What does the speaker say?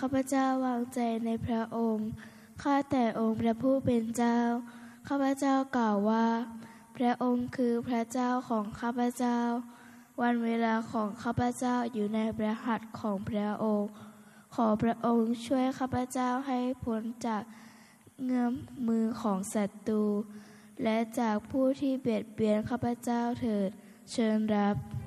ข้าพเจ้าวางใจในพระองค์ข้าแต่องค์พระผู้เป็นเจ้าข้าพเจ้ากล่าวว่าพระองค์คือพระเจ้าของข้าพเจ้าวันเวลาของข้าพเจ้าอยู่ในพระหัตถ์ของพระองค์ขอพระองค์ช่วยข้าพเจ้าให้พ้นจากเงื้อมมือของศัตรูและจากผู้ที่เบียดเบียนข้าพเจ้าเถิดเชิญรับ